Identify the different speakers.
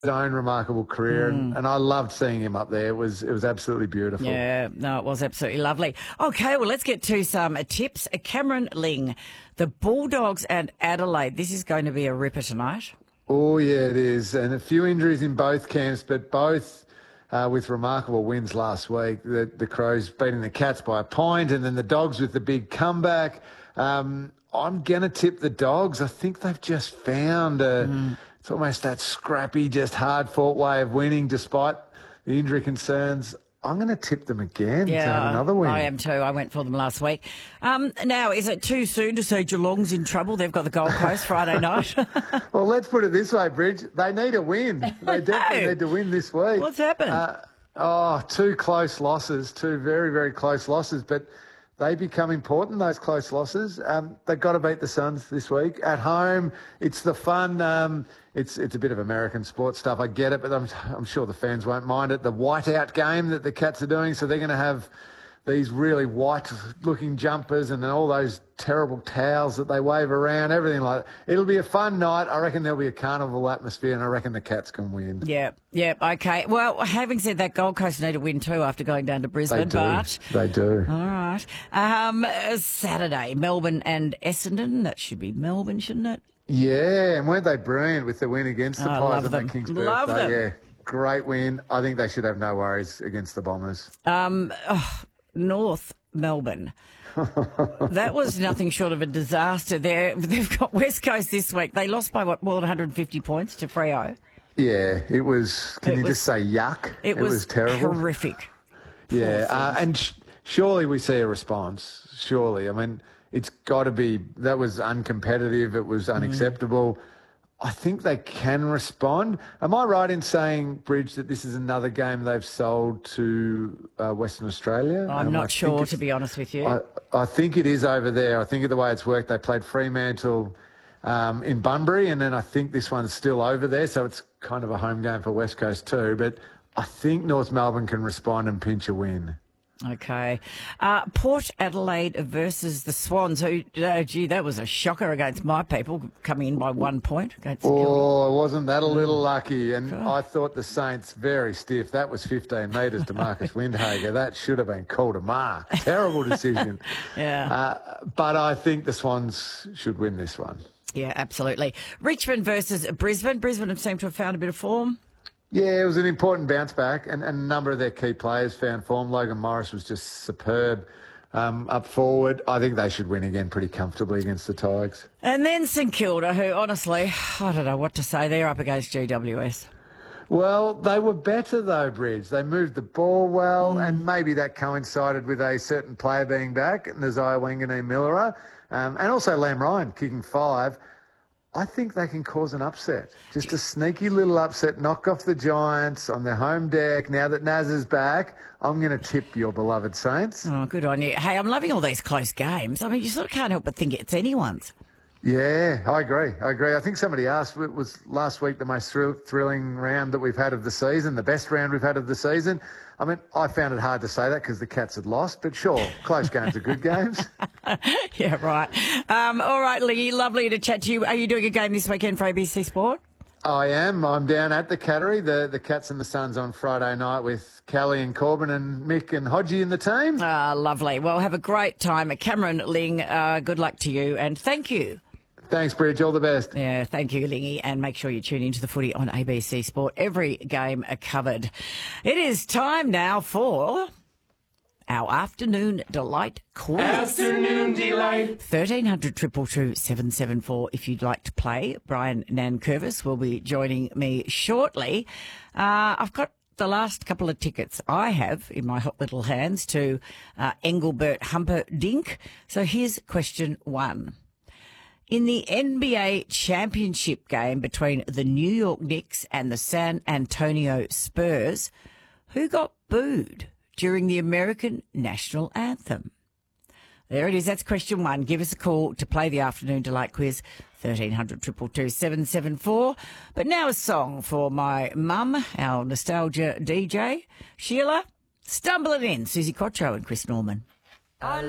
Speaker 1: own remarkable career, and I loved seeing him up there. It was absolutely beautiful.
Speaker 2: Yeah, no, it was absolutely lovely. Okay, well, let's get to some tips. Cameron Ling, the Bulldogs and Adelaide. This is going to be a ripper tonight.
Speaker 1: Oh, yeah, it is. And a few injuries in both camps, but both with remarkable wins last week. The Crows beating the Cats by a point, and then the Dogs with the big comeback. I'm going to tip the Dogs. I think they've just found it's almost that scrappy, just hard-fought way of winning despite the injury concerns. I'm going to tip them again to have another win.
Speaker 2: I am too. I went for them last week. Now, is it too soon to say Geelong's in trouble? They've got the Gold Coast Friday night.
Speaker 1: Well, let's put it this way, Bridge. They need a win. They definitely need to win this week.
Speaker 2: What's happened?
Speaker 1: Two close losses, two very, very close losses, but they become important, those close losses. They've got to beat the Suns this week. At home, it's the fun. It's a bit of American sports stuff. I get it, but I'm sure the fans won't mind it. The whiteout game that the Cats are doing, so they're going to have these really white-looking jumpers and all those terrible towels that they wave around, everything like that. It'll be a fun night. I reckon there'll be a carnival atmosphere, and I reckon the Cats can win.
Speaker 2: Yeah, okay. Well, having said that, Gold Coast need a win too after going down to Brisbane.
Speaker 1: They do.
Speaker 2: All right. Saturday, Melbourne and Essendon. That should be Melbourne, shouldn't it?
Speaker 1: Yeah, and weren't they brilliant with the win against the Pies on that King's birthday? Yeah, great win. I think they should have no worries against the Bombers.
Speaker 2: North Melbourne. That was nothing short of a disaster. They've got West Coast this week. They lost by, more than 150 points to Freo?
Speaker 1: Yeah, it was, just say yuck?
Speaker 2: It was
Speaker 1: terrible.
Speaker 2: Horrific.
Speaker 1: Yeah, and surely we see a response. Surely. I mean, it's got to be, that was uncompetitive. It was unacceptable. I think they can respond. Am I right in saying, Bridge, that this is another game they've sold to Western Australia?
Speaker 2: I'm not sure, to be honest with you.
Speaker 1: I think it is over there. I think of the way it's worked, they played Fremantle in Bunbury, and then I think this one's still over there, so it's kind of a home game for West Coast too. But I think North Melbourne can respond and pinch a win.
Speaker 2: Okay. Port Adelaide versus the Swans. That was a shocker against my people, coming in by 1 point against
Speaker 1: wasn't that a little lucky? And I thought the Saints very stiff. That was 15 metres to Marcus Windhager. That should have been called a mark. Terrible decision.
Speaker 2: Yeah.
Speaker 1: But I think the Swans should win this one.
Speaker 2: Yeah, absolutely. Richmond versus Brisbane. Brisbane seem to have found a bit of form.
Speaker 1: Yeah, it was an important bounce back, and a number of their key players found form. Logan Morris was just superb up forward. I think they should win again pretty comfortably against the Tigers.
Speaker 2: And then St Kilda, who honestly, I don't know what to say. They're up against GWS.
Speaker 1: Well, they were better though, Bridge. They moved the ball well, and maybe that coincided with a certain player being back, Nazaya Wanganeen-Millera, and also Lam Ryan kicking 5. I think they can cause an upset. Just a sneaky little upset, knock off the Giants on their home deck. Now that Naz is back, I'm going to tip your beloved Saints.
Speaker 2: Oh, good on you. Hey, I'm loving all these close games. I mean, you sort of can't help but think it's anyone's.
Speaker 1: Yeah, I agree. I think somebody asked, it was last week the most thrilling round that we've had of the season, the best round we've had of the season. I mean, I found it hard to say that because the Cats had lost, but sure, close games are good games.
Speaker 2: Yeah, right. All right, Lee, lovely to chat to you. Are you doing a game this weekend for ABC Sport?
Speaker 1: I am. I'm down at the Cattery, the Cats and the Suns on Friday night with Callie and Corbin and Mick and Hodgie in the team.
Speaker 2: Lovely. Well, have a great time. Cameron Ling, good luck to you and thank you.
Speaker 1: Thanks, Bridge. All the best.
Speaker 2: Yeah, thank you, Lingy. And make sure you tune into the footy on ABC Sport. Every game covered. It is time now for our Afternoon Delight quiz.
Speaker 3: Afternoon Delight.
Speaker 2: 1300 222 774 if you'd like to play. Brian Nankervis will be joining me shortly. I've got the last couple of tickets I have in my hot little hands to Engelbert Humperdinck. So here's question 1. In the NBA championship game between the New York Knicks and the San Antonio Spurs, who got booed during the American national anthem? There it is. That's question 1. Give us a call to play the Afternoon Delight quiz, 1300 222 774. But now a song for my mum, our nostalgia DJ, Sheila. Stumbling in, Susie Quatro and Chris Norman.